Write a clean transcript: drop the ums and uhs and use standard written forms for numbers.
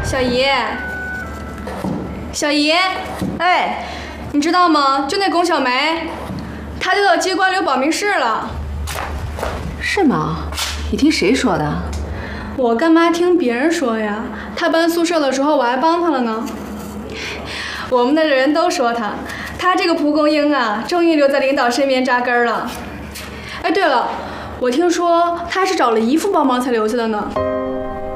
小姨，小姨， 哎， 你知道吗？就那龚小梅，她就到机关里保密室了。 是吗？你听谁说的？ 我干嘛听别人说呀？她搬宿舍的时候，我还帮她了呢。我们的人都说她这个蒲公英啊，终于留在领导身边扎根了。哎，对了，我听说她是找了姨父帮忙才留下的呢。